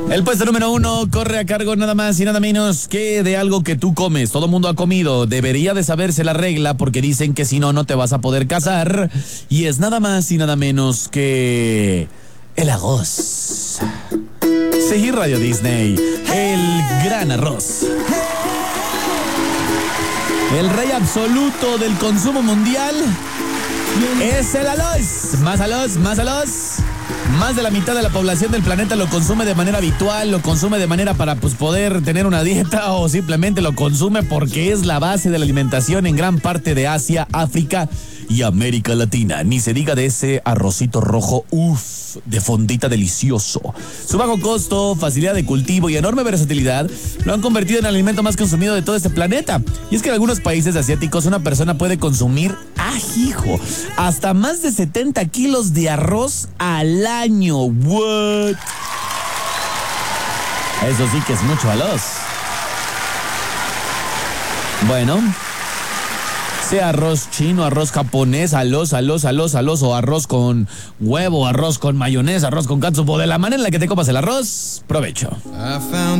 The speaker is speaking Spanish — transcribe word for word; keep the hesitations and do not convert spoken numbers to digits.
El puesto número uno corre a cargo nada más y nada menos que de algo que tú comes. Todo mundo ha comido. Debería de saberse la regla porque dicen que si no, no te vas a poder casar. Y es nada más y nada menos que el arroz. Seguí Radio Disney. El gran arroz. El rey absoluto del consumo mundial es el arroz. Más arroz, más arroz. Más de la mitad de la población del planeta lo consume de manera habitual, lo consume de manera para pues, poder tener una dieta o simplemente lo consume porque es la base de la alimentación en gran parte de Asia, África y América Latina. Ni se diga de ese arrocito rojo, uff, de fondita delicioso. Su bajo costo, facilidad de cultivo y enorme versatilidad lo han convertido en el alimento más consumido de todo este planeta. Y es que en algunos países asiáticos una persona puede consumir, ajijo, hasta más de setenta kilos de arroz al año. What? Eso sí que es mucho arroz. Bueno, sea arroz chino, arroz japonés, arroz, arroz, arroz, arroz, o arroz con huevo, arroz con mayonesa, arroz con catsup, o de la manera en la que te comas el arroz, provecho.